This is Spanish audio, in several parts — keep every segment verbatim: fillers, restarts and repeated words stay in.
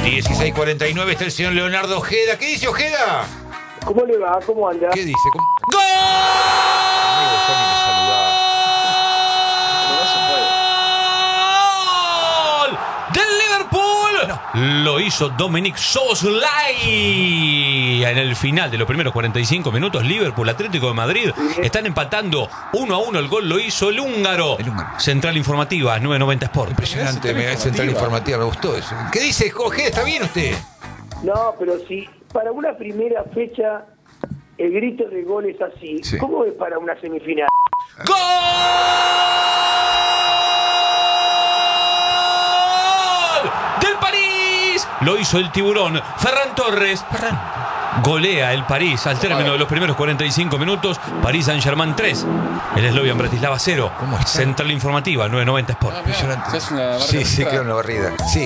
dieciséis cuarenta y nueve está el señor Leonardo Ojeda. ¿Qué dice Ojeda? ¿Cómo le va? ¿Cómo anda? ¿Qué dice? ¿Cómo... ¡Gol! Amigo, Sony me saludaba. ¡Gol! ¡Del Liverpool! No. Lo hizo Dominic Szoboszlai. En el final de los primeros cuarenta y cinco minutos, Liverpool, Atlético de Madrid, están empatando uno a uno. El gol lo hizo el húngaro. El húngaro. Central Informativa, nueve noventa Sport. Impresionante, me Central Informativa, me gustó eso. ¿Qué dice Ojeda? ¿Está bien usted? No, pero si para una primera fecha el grito de gol es así, sí. ¿Cómo es para una semifinal? ¡Gol! ¡Del París! Lo hizo el tiburón Ferran Torres. Ferran. Golea el París al término de los primeros cuarenta y cinco minutos. París Saint-Germain tres. El Slovan Bratislava cero. Central Informativa, nueve noventa Sport. Ah, impresionante. Es una sí, sí, claro, una barrida. Sí.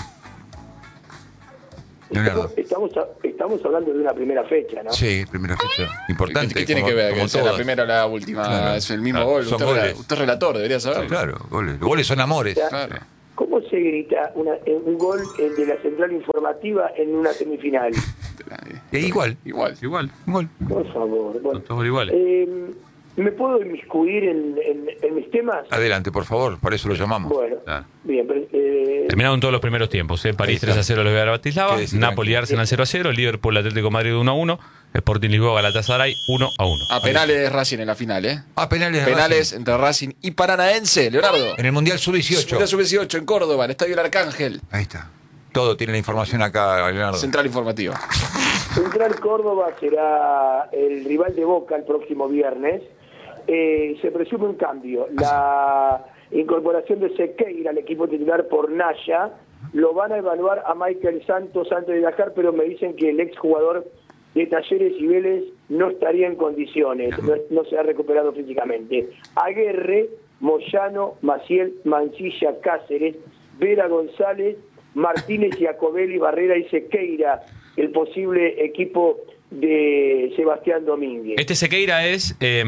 Estamos, estamos, estamos hablando de una primera fecha, ¿no? Sí, primera fecha. Importante. ¿Qué, qué tiene como, que ver? Que sea todas. la primera o la última. Claro. Es el mismo Claro. gol. Son Usted, goles. usted es relator, debería saberlo. Claro, goles. Los goles son amores. O sea, Claro. ¿Cómo se grita una, un gol de la Central Informativa en una semifinal? E igual. Igual. Igual. Igual. Por favor. Bueno. Son todos iguales. Eh, ¿Me puedo inmiscuir en, en, en mis temas? Adelante, por favor, para eso lo llamamos. Bueno, Claro. bien. Pero, eh, Terminaron todos los primeros tiempos. ¿eh? París tres a cero lo a Bratislava. Napoli Arsenal cero a cero. Liverpool Atlético de Madrid uno a uno. Sporting Lisboa Galatasaray uno a uno. A penales Racing en la final, ¿eh? Ah, penales. de Penales Racing. entre Racing y Paranaense, Leonardo. En el Mundial sub dieciocho. Mundial sub dieciocho en Córdoba, en el Estadio El Arcángel. Ahí está. Todo tiene la información acá, Leonardo. Central Informativa. Central Córdoba será el rival de Boca el próximo viernes. Eh, se presume un cambio. La incorporación de Sequeira al equipo titular por Naya. Lo van a evaluar a Michael Santos antes de viajar, pero me dicen que el exjugador de Talleres y Vélez no estaría en condiciones, no, no se ha recuperado físicamente. Aguerre, Moyano, Maciel, Mancilla, Cáceres, Vera González, Martínez, Iacobelli, Barrera y Sequeira, el posible equipo de Sebastián Domínguez. Este Sequeira es... Eh,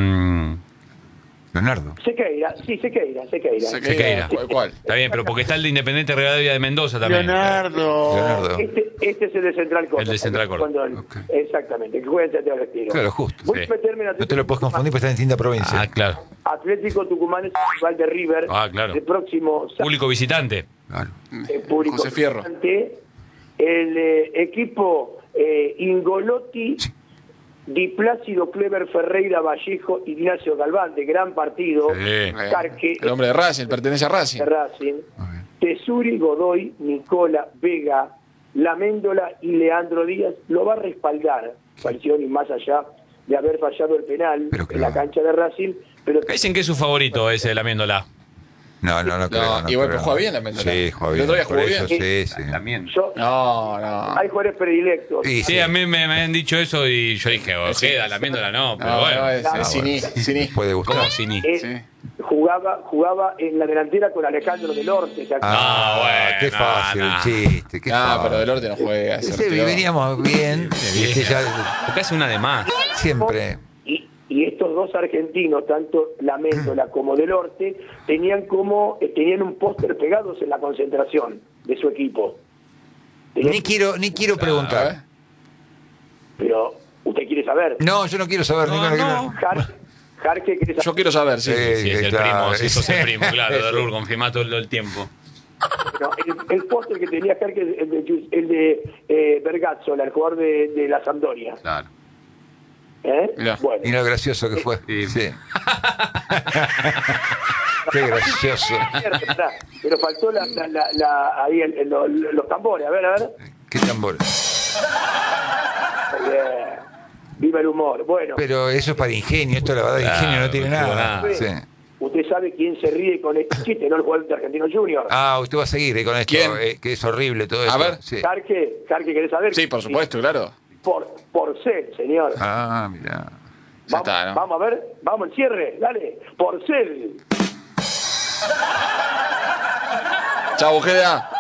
Leonardo. Sequeira, sí, Sequeira, Sequeira. Sequeira. ¿Cuál, cuál? Está bien, pero porque está el de Independiente Rivadavia de Mendoza también. Leonardo. Leonardo. Este, este es el de Central Córdoba. El de Central Córdoba. Cuando- Okay. Exactamente, que juega en Santiago del Estero. Claro, justo. Voy Sí. a meterme en No te lo puedes confundir, porque está en distinta provincia. Ah, claro. Atlético Tucumán es el rival de River. Ah, claro. El próximo sábado, Público visitante. Claro. eh, público José Fierro. visitante. El eh, equipo eh, Ingolotti, Di Plácido, Clever Ferreira, Vallejo, Ignacio Galván, de gran partido. Sí. Carque, El hombre de Racing, pertenece a Racing. de Racing. Muy bien. Tesuri, Godoy, Nicola, Vega, Laméndola y Leandro Díaz lo va a respaldar. Falcioni, más allá de haber fallado el penal Pero en la claro. cancha de Racing, pero Dicen que es su favorito ese, la Miéndola. No, no, no creo. No, No, igual creo. juega bien la Mendoza. Sí, juega El bien. otro día por jugó eso, bien. Sí, sí. También. yo, No, no. hay jugadores predilectos. Sí, Sí, a mí me, me han dicho eso y yo dije, Ojeda, la Miéndola no, pero No, bueno. no, es, No, es Cini, Cini. Puede gustar. ¿Cómo Cini? Eh, Sí. jugaba, jugaba en la delantera con Alejandro del Orte. ¿se acuerdan? Ah, bueno, qué fácil no. el chiste. Qué No, fácil. pero Delorte no juega. se Sí, retiró. veníamos bien. Y este ya Porque hace una de más. siempre. Y, y estos dos argentinos, tanto Laméndola como Del Orte, tenían como eh, tenían un póster pegados en la concentración de su equipo. Tenían- Ni quiero, ni quiero A ver. preguntar. Pero, ¿usted quiere saber? No, yo no quiero saber. No, ni- no. Jar- Jarque, ¿quiere saber? Yo quiero saber, sí. Sí. Sí, es el claro, primo, sí, sos sí. el primo, claro, de Rur, confirmá todo el tiempo. No, el, el póster que tenía Jarque es el de, el de eh, Bergazzola, el jugador de, de la Sampdoria. Claro. ¿Eh? Mirá. Bueno, Y lo gracioso que fue. Sí. Sí. Qué gracioso. cierto, pará, pero faltó la, la, la, la- ahí el- el- los, los tambores, a ver, a ver. Qué tambor. Muy bien. Viva el humor. Bueno, Pero eso es para ingenio. Esto la verdad de ingenio Claro, no tiene no tuvo nada. nada. Sí. usted sabe quién se ríe con este chiste, ¿no? El jugador de Argentino Junior. Ah, usted va a seguir eh, con esto. ¿Quién? eh, que es horrible todo A eso. ver. Sí. Carque, Carque, ¿querés saber? Sí, por supuesto, claro. Por, por ser, señor. Ah, mira. Ya vamos, está, ¿no? vamos a ver, vamos al cierre, dale. Por ser. Chau, Ojeda.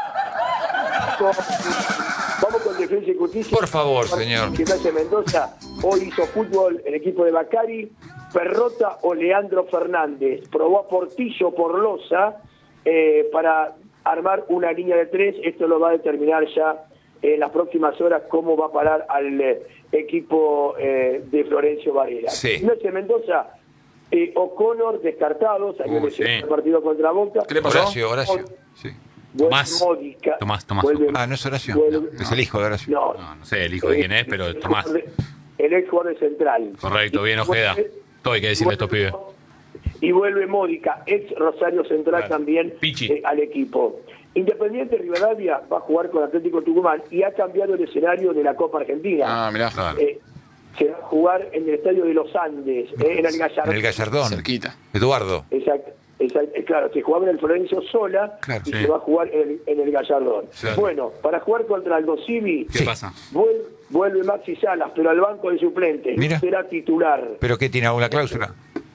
Vamos con Defensa y Justicia. Por favor, señor. Gimnasia Mendoza. Hoy hizo fútbol el equipo de Bacari, Perrota o Leandro Fernández. Probó a Portillo por Loza eh, para armar una línea de tres. Esto lo va a determinar ya en las próximas horas cómo va a parar al eh, equipo eh, de Florencio Varela. Sí. Ignacio Mendoza, eh, O'Connor descartado, salió Uy, lesionado sí. el partido contra Boca. ¿Qué le pasó? Horacio, Horacio. Sí. Vuelve Tomás. Módica, Tomás, Tomás. vuelve- Ah, no es Horacio. vuelve- Es el hijo de Horacio. No, No, no sé el hijo de quién es, pero el Tomás. jugador de- El ex jugador de Central. Correcto, bien, Y Ojeda. vuelve- Todo hay que decirle a estos pibes. Y vuelve Módica, ex Rosario Central Claro. también Pichi. eh, al equipo. Independiente Rivadavia va a jugar con Atlético Tucumán y ha cambiado el escenario de la Copa Argentina. Ah, mirá. Claro. Eh, se va a jugar en el estadio de los Andes, eh, en el Gallardón. En el Gallardón. Cerquita. Eduardo. Exacto, exacto, eh, claro, se jugaba en el Florencio Sola Claro, y sí. se va a jugar en el, en el Gallardón. Claro. Bueno, para jugar contra Aldo Civi, ¿Qué pasa? vuelve, vuelve Maxi Salas, pero al banco de suplentes. Mira. No será titular. ¿Pero qué tiene alguna cláusula?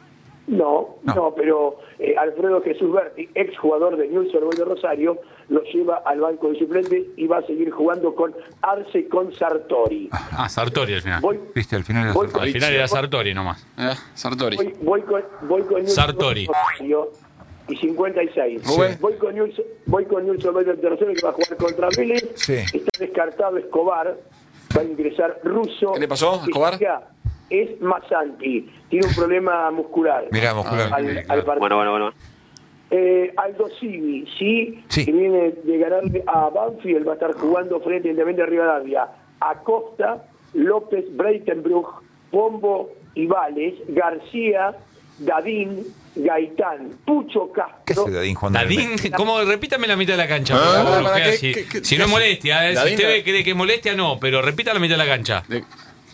No, No. no, pero eh, Alfredo Jesús Berti, ex jugador de Newell's Old Boys de Rosario, lo lleva al banco de suplentes y va a seguir jugando con Arce con Sartori. Ah, Sartori al final. Voy, Viste, al final era voy, Al final era Sartori nomás. Eh, Sartori. voy, voy con, voy con Newell's Sartori. Old Boys de Rosario y cincuenta y seis. Rubén. Voy con Newell's, voy con Newell's Old Boys de Rosario que va a jugar contra Vélez. Sí. Está descartado Escobar, va a ingresar Russo. ¿Qué le pasó a Escobar? Es Masanti, tiene un problema muscular. Mirá, muscular. Al, al partido. Bueno, bueno, bueno. Eh, Aldo Civi, sí, Sí. que viene de ganarle a Banfield, va a estar jugando frente a Independiente de Rivadavia. Acosta, López, Breitenbruch, Pombo y Vales, García, Dadín, Gaitán, Pucho ¿Qué Castro. hace Dadín jugando en el Dadín, medio? ¿cómo? Repítame la mitad de la cancha. por Ah, favor, para, Ojeda, ¿qué- si, qué- qué- si qué no es hace? molestia, eh, si Dadín, usted Dadín. ve cree que es molestia, no, pero repita la mitad de la cancha. De-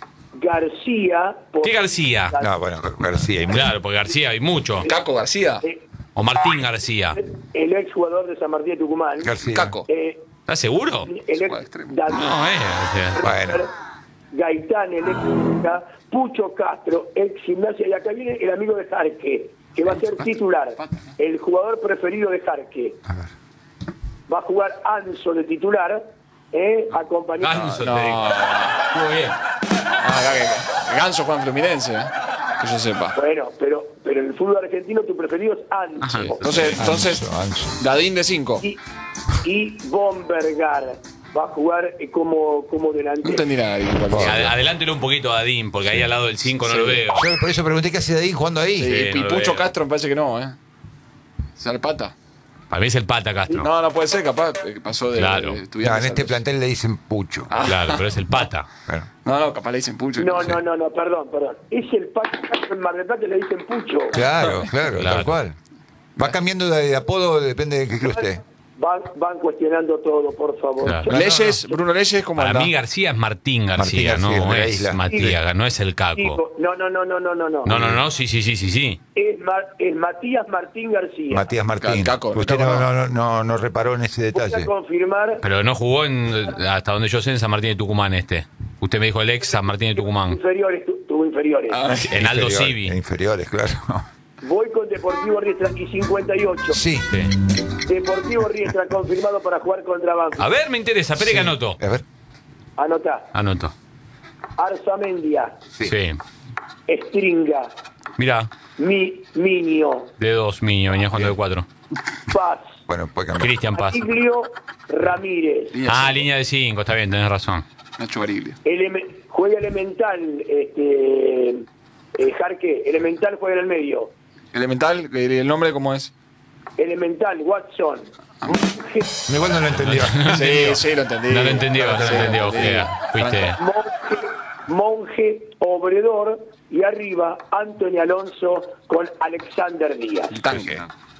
García. por- ¿Qué García? No, bueno, García. y mucho. Claro, porque García hay mucho. Caco García. eh, O Martín García. el ex jugador de San Martín de Tucumán. García. Caco. Eh, ¿Estás seguro? el Juega ex extremo. Dadín. No, eh. o sea, Bueno. Gaitán, el ex Boca, Pucho Castro, ex Gimnasia, y acá viene el amigo de Jarque, que va a ser titular, el jugador preferido de Jarque. A ver. Va a jugar Anso de titular, eh, acompañado. Ganso, No. te digo. Muy bien. Ah, acá que- Ganso juega en Fluminense, eh. Que yo sepa. Bueno, pero, pero en el fútbol argentino tu preferido es Anso. Ajá. Entonces, entonces Anso, Anso. Dadín de cinco. Y, y Bombergar va a jugar eh, como, como No delantero. entendí nada. igual. Sí, ad- adelántelo un poquito a Adín, porque ahí al lado del cinco no lo veo. Yo por eso pregunté qué hace Dadín jugando ahí. Sí, Sí, y no lo Pucho veo. Castro me parece que no, ¿eh? Salpata. Para mí es el pata Castro. No, no puede ser, capaz eh, pasó de, Claro. de No, estudiantes en este a los- plantel le dicen Pucho. Ah. Claro, pero es el pata. Bueno. No, no, capaz le dicen Pucho. No, sé. no, no, no, perdón, perdón. Es el Paco Castro en Mar del Plata, le dicen Pucho. Claro, claro, Claro. tal cual. Va cambiando de, de apodo, depende de qué club esté. Van, van cuestionando todo, por favor. Claro. Yo- Leyes, Bruno Leyes, ¿cómo Para anda? mí García es Martín Martín García, García, no de la es isla. Matías, no es el Caco. Digo, no, no, no, no, no, no, no. No, no, no, sí, sí, sí, sí, sí. Es, Mar- es Matías Martín García. Matías Martín. Caco, Usted Caco no, no. no, no, no reparó en ese Voy a detalle. confirmar. Pero no jugó en, hasta donde yo sé, en San Martín de Tucumán este. Usted me dijo el ex San Martín de Tucumán. Inferiores, tu- tuvo inferiores. Ah, En Aldo Inferior- Civi. en Inferiores, claro. Voy con Deportivo Riestra y cincuenta y ocho. Sí. Sí. Deportivo Riestra confirmado para jugar contra Banfield. A ver, me interesa, espere que anoto. A ver. Anotá. Anoto. Arzamendia, Sí. Sí. Stringa, Mirá, Mi, Minio, de dos, Miño, venía jugando de cuatro. Paz, Bueno, puede cambiar. Cristian Paz. Tiglio, Ramírez. Línea Ah, cinco. línea de cinco, está bien, tenés razón. Nacho Bariglio. Eleme- juega Elemental, este, eh, Jarque. Elemental juega en el medio. Elemental, ¿el nombre cómo es? Elemental, Watson. Igual no lo entendió. Sí, sí, lo entendí. No lo entendió, no lo Sí, entendió, entendí. Ojeda. Fuiste. Monje, Monje, Obredor y arriba Antonio Alonso con Alexander Díaz. El tanque.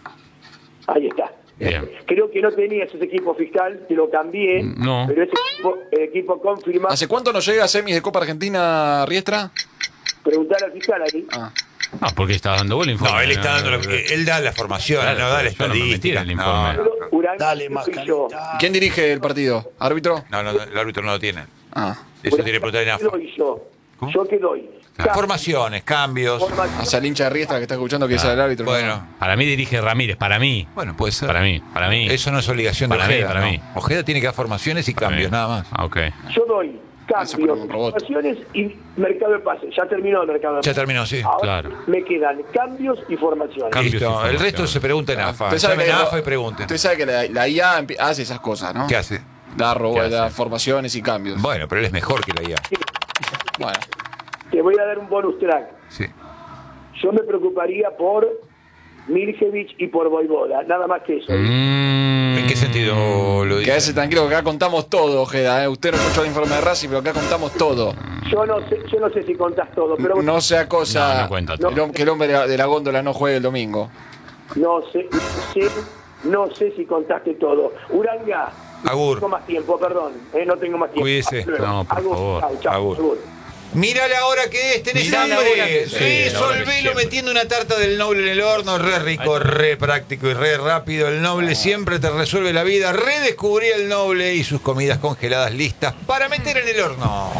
Ahí está. Bien. Creo que no tenías ese equipo fiscal, te lo cambié, No. pero ese equipo, el equipo confirmado. ¿Hace cuánto no llega a semis de Copa Argentina, Riestra? Preguntar al fiscal ahí. Ah. Ah, porque está dando buen informe. No, él está dando lo que- él da la formación, Claro, no da la yo no me metí en estadística. el No, informe. no, Urán, Dale, Trujillo. ¿Quién dirige el partido? ¿Árbitro? no, no, el árbitro no lo tiene. Ah. Eso Urán, tiene que preguntar en ¿qué AFA. doy yo? ¿Cómo? ¿Yo qué doy? Formaciones, cambios. Formación. Hacia el hincha de Riestra que está escuchando que dice el árbitro. Bueno, Para mí dirige Ramírez, para mí. bueno, puede ser. Para mí, para mí. Eso no es obligación de Para mí, Ojeda. para ¿no? mí. Ojeda tiene que dar formaciones y Para cambios, mí. nada más. Ah, ok. Yo doy Eso para cambios, un robot. formaciones y mercado de pases. Ya terminó el mercado de Ya pases. terminó, sí. Ahora claro. me quedan cambios y formaciones. Cambios y Listo. El formaciones. resto se pregunta en AFA. Usted sabe Llamen que a lo- AFA y pregunten. Usted sabe que la, la I A empie- hace esas cosas, ¿no? ¿Qué hace? Da, ro- ¿Qué hace? da formaciones y cambios. Bueno, pero él es mejor que la I A. Bueno, Te voy a dar un bonus track. Sí. Yo me preocuparía por Miljevic y por Voivoda, nada más que eso. Mm, ¿En qué sentido lo dice? quédese tranquilo que acá contamos todo, Ojeda. ¿eh? Usted no escuchó el informe de Racing, pero acá contamos todo. Yo no sé, yo no sé si contás todo, pero No sea cosa No, no cuenta que el hom- que el hombre de la, de la góndola no juegue el domingo. no sé, no sé, no sé si contaste todo. Uranga, Agur. no tengo más tiempo, perdón, eh, no tengo más tiempo. Cuídese. Hasta luego. No, por Agur, favor. chau, chau, Agur. agur. Mira la hora que es, tenés Mirá la hambre. hora que es. Sí, la hora que Resolvelo siempre. metiendo una tarta del Noble en el horno, re rico, re práctico y re rápido. El Noble siempre te resuelve la vida. Redescubrí el Noble y sus comidas congeladas listas para meter en el horno.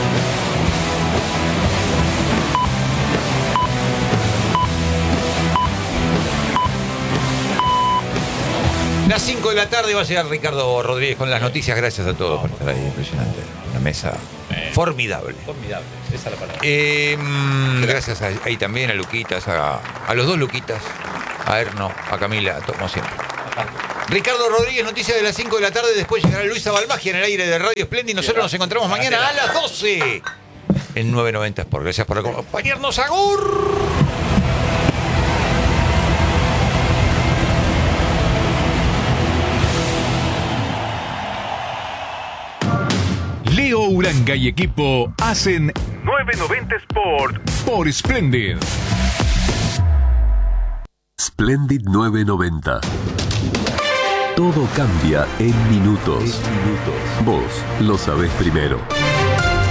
Las cinco de la tarde va a llegar Ricardo Rodríguez con las noticias. Gracias a todos por estar ahí. Impresionante. Una mesa formidable. Formidable, esa es la palabra. Eh, mm, gracias a, ahí también a Luquitas, a, a los dos Luquitas, a Erno, a Camila, como siempre. Ricardo Rodríguez, noticias de las cinco de la tarde. Después llegará Luisa Balmagia en el aire de Radio Splendid. Nosotros nos encontramos mañana a las doce en nueve noventa Sport. Gracias por acompañarnos. Agur. Leo Uranga y equipo hacen nueve noventa Sport por Splendid. Splendid nueve noventa. Todo cambia en minutos. Vos lo sabés primero.